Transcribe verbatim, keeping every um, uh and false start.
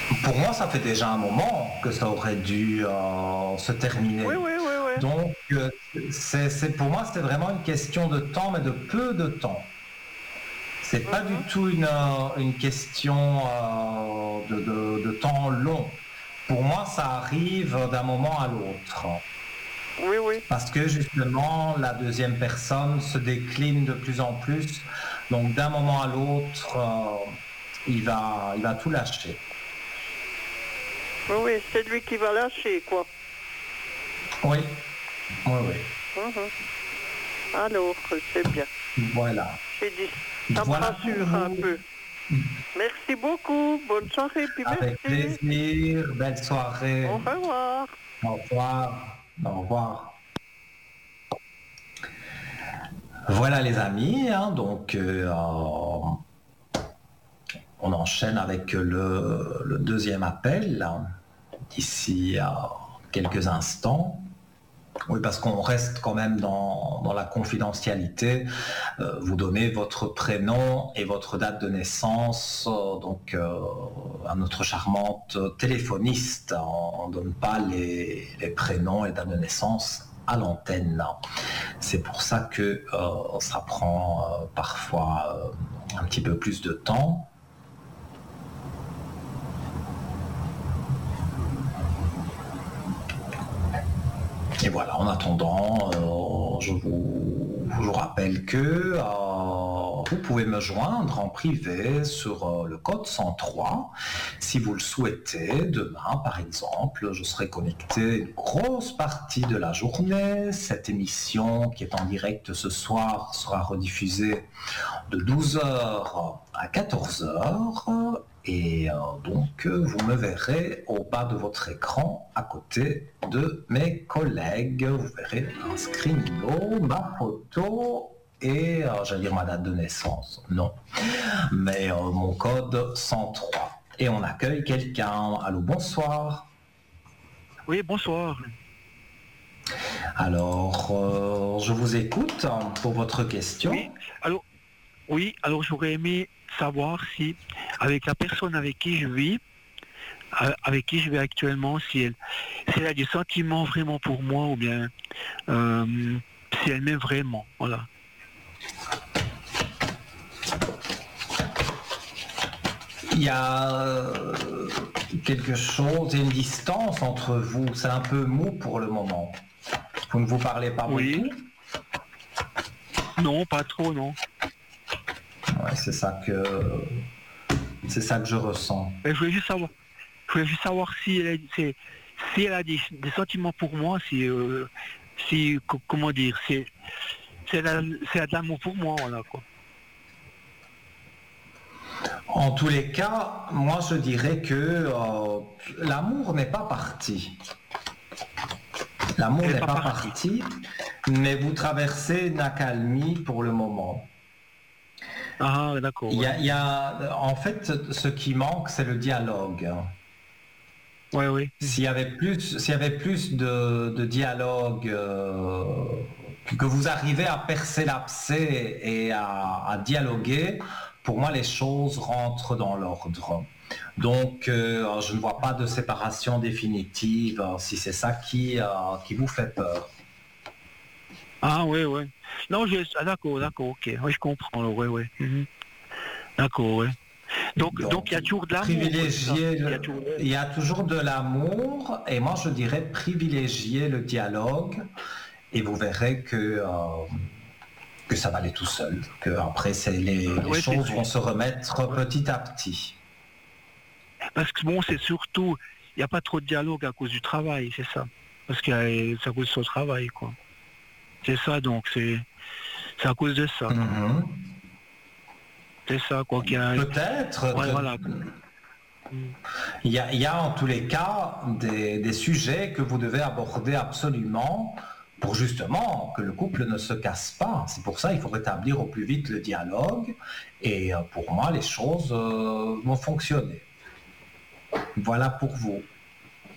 Pour moi, ça fait déjà un moment que ça aurait dû euh, se terminer. Oui, oui, oui, oui. Donc, euh, c'est, c'est- pour moi, c'était vraiment une question de temps, mais de peu de temps. C'est pas du Mhm. tout une, euh, une question euh, de, de- de temps long. Pour moi, ça arrive d'un moment à l'autre. Oui, oui. Parce que justement, la deuxième personne se décline de plus en plus. Donc, d'un moment à l'autre, euh, il va, il va tout lâcher. Oui, oui, c'est lui qui va lâcher, quoi. Oui, oui, oui. Mhm. Alors, c'est bien. Voilà. J'ai dit, ça me Voilà pour rassure un vous. peu. Merci beaucoup. Bonne soirée, puis Avec merci. plaisir. Belle soirée. Au revoir. Au revoir. Au revoir. Voilà les amis, hein, donc euh, on enchaîne avec le, le deuxième appel hein, d'ici à quelques instants. Oui, parce qu'on reste quand même dans, dans la confidentialité. Euh, vous donnez votre prénom et votre date de naissance euh, donc euh, à notre charmante téléphoniste. On ne donne pas les, les prénoms et dates de naissance à l'antenne. C'est pour ça que euh, ça prend euh, parfois euh, un petit peu plus de temps. Et voilà, en attendant, euh, je, vous, je vous rappelle que euh, vous pouvez me joindre en privé sur euh, le code cent trois. Si vous le souhaitez, demain par exemple, je serai connecté une grosse partie de la journée. Cette émission qui est en direct ce soir sera rediffusée de douze heures à quatorze heures. Et euh, donc, euh, vous me verrez au bas de votre écran, à côté de mes collègues. Vous verrez un screenino, ma photo et, euh, j'allais dire ma date de naissance. Non, mais euh, mon code cent trois. Et on accueille quelqu'un. Allô, bonsoir. Oui, bonsoir. Alors, euh, je vous écoute pour votre question. Oui, alors, oui, alors j'aurais aimé savoir si, avec la personne avec qui je vis, euh, avec qui je vis actuellement, si elle, si elle a des sentiments vraiment pour moi ou bien euh, si elle m'aime vraiment. Voilà. Il y a euh, quelque chose, il y a une distance entre vous. C'est un peu mou pour le moment. Vous ne vous parlez pas Oui. beaucoup? Non, pas trop, non. Ouais, c'est ça que c'est ça que je ressens. Mais je voulais juste savoir, je voulais juste savoir si elle a, si, si elle a des, des sentiments pour moi, si, euh, si co- comment dire, si, si elle a, si elle a de l'amour pour moi, voilà quoi. En tous les cas, moi je dirais que euh, l'amour n'est pas parti. L'amour Elle est n'est pas pas partie. parti, mais vous traversez une accalmie pour le moment. Ah, d'accord. Il y Ouais. a, il y a- en fait, ce qui manque, c'est le dialogue. Ouais, oui. S'il y avait plus, s'il y avait plus de, de dialogue, euh, que vous arrivez à percer l'abcès et à, à dialoguer, pour moi les choses rentrent dans l'ordre. Donc euh, je ne vois pas de séparation définitive, euh, si c'est ça qui, euh, qui vous fait peur. Ah, ouais, ouais. Non, je, ah, d'accord, d'accord, ok. Ouais, je comprends, là, ouais, ouais. Mhm. D'accord, ouais. Donc, donc, Donc il y a toujours de l'amour, quoi, c'est ça. privilégier, Il y a le- toujours... il y a toujours de l'amour, et moi je dirais privilégier le dialogue, et vous verrez que euh, que ça va aller tout seul, que après c'est les, les Ouais, c'est, choses vont se remettre ouais. petit à petit. Parce que bon, c'est surtout, il n'y a pas trop de dialogue à cause du travail, c'est ça. Parce que euh, c'est à cause de son travail, quoi. C'est ça, donc, c'est, c'est à cause de ça. Mhm. C'est ça, quoi, qu'il y a... Peut-être, Ouais, de- voilà. Mm. il y, a, il y a en tous les cas des, des sujets que vous devez aborder absolument pour justement que le couple ne se casse pas. C'est pour ça qu'il faut rétablir au plus vite le dialogue, et euh, pour moi les choses euh, vont fonctionner. Voilà pour vous.